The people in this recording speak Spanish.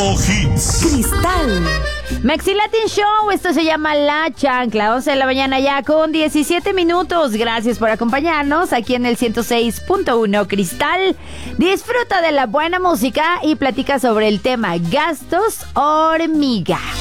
Todo hits. Cristal. Maxi Latin Show, esto se llama La Chancla, 11 de la mañana ya con 17 minutos. Gracias por acompañarnos aquí en el 106.1 Cristal. Disfruta de la buena música y platica sobre el tema gastos hormiga.